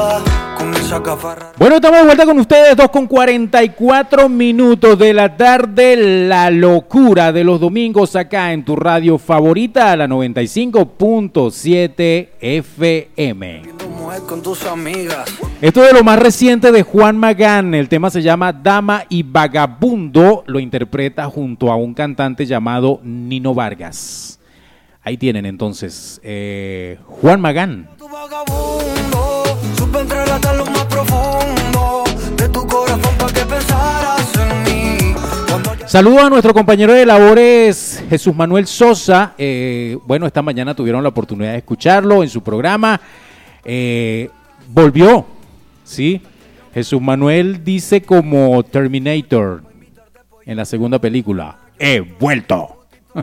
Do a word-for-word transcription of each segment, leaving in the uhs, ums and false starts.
Bueno, estamos de vuelta con ustedes, dos con cuarenta y cuatro minutos de la tarde, la locura de los domingos acá en tu radio favorita, la noventa y cinco punto siete F M. Esto es lo más reciente de Juan Magán, el tema se llama Dama y Vagabundo, lo interpreta junto a un cantante llamado Nino Vargas. Ahí tienen entonces eh, Juan Magán. Supe entrar hasta lo más profundo de tu corazón para que pensaras en mí. Saludo a nuestro compañero de labores Jesús Manuel Sosa. Eh, bueno, esta mañana tuvieron la oportunidad de escucharlo en su programa. Eh, volvió, ¿sí? Jesús Manuel dice como Terminator en la segunda película: he vuelto.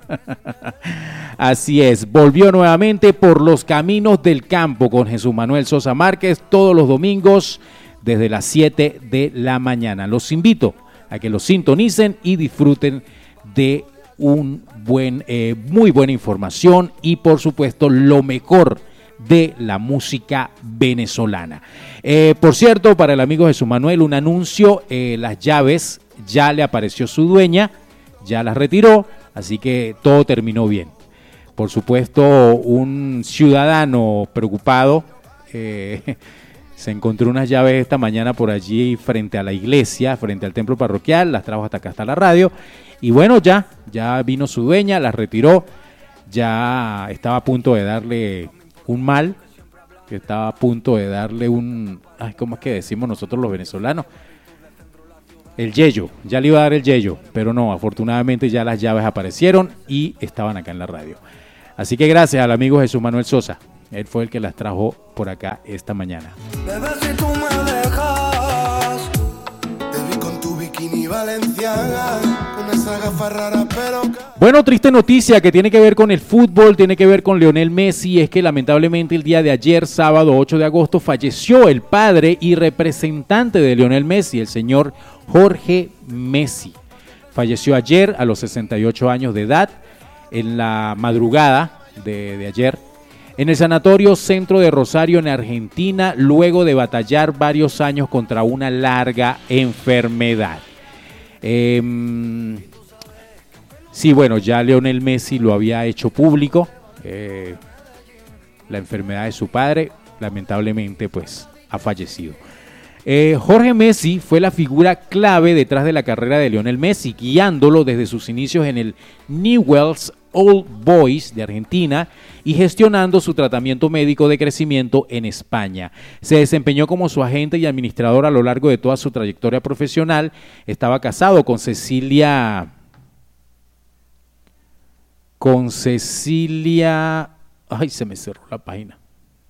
Así es, volvió nuevamente por los caminos del campo con Jesús Manuel Sosa Márquez todos los domingos desde las siete de la mañana. Los invito a que lo sintonicen y disfruten de un buen, eh, muy buena información y por supuesto lo mejor de la música venezolana. Eh, por cierto, para el amigo Jesús Manuel, un anuncio, eh, las llaves ya le apareció su dueña, ya las retiró. Así que todo terminó bien. Por supuesto, un ciudadano preocupado eh, se encontró unas llaves esta mañana por allí frente a la iglesia, frente al templo parroquial, las trajo hasta acá, hasta la radio. Y bueno, ya, ya vino su dueña, las retiró, ya estaba a punto de darle un mal, estaba a punto de darle un, ay, ¿cómo es que decimos nosotros los venezolanos? El yeyo, ya le iba a dar el yeyo, pero no, afortunadamente ya las llaves aparecieron y estaban acá en la radio. Así que gracias al amigo Jesús Manuel Sosa, él fue el que las trajo por acá esta mañana. Bebé, si tú me dejas, te vi con tu bikini valenciana, con esa gafa rara, pero... Bueno, triste noticia que tiene que ver con el fútbol, tiene que ver con Lionel Messi, es que lamentablemente el día de ayer, sábado ocho de agosto, falleció el padre y representante de Lionel Messi, el señor Jorge Messi. Falleció ayer a los sesenta y ocho años de edad, en la madrugada de, de ayer, en el Sanatorio Centro de Rosario, en Argentina, luego de batallar varios años contra una larga enfermedad. Eh, sí, bueno, ya Lionel Messi lo había hecho público, eh, la enfermedad de su padre, lamentablemente, pues, ha fallecido. Eh, Jorge Messi fue la figura clave detrás de la carrera de Lionel Messi, guiándolo desde sus inicios en el Newell's Old Boys de Argentina y gestionando su tratamiento médico de crecimiento en España. Se desempeñó como su agente y administrador a lo largo de toda su trayectoria profesional. Estaba casado con Cecilia... Con Cecilia... Ay, se me cerró la página.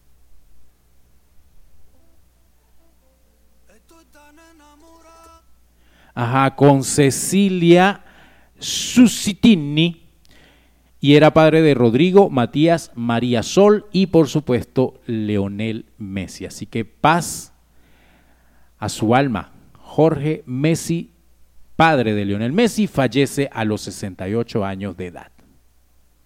Ajá, con Cecilia Susitini, y era padre de Rodrigo, Matías, María Sol y por supuesto Lionel Messi. Así que paz a su alma. Jorge Messi, padre de Lionel Messi, fallece a los sesenta y ocho años de edad.